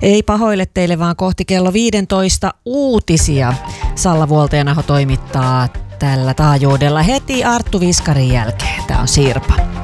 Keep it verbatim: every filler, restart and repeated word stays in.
Ei pahoille teille, vaan kohti kello viisitoista uutisia. Salla Vuoltajanaho toimittaa tällä taajuudella heti Arttu Viskarin jälkeen. Tää on Sirpa.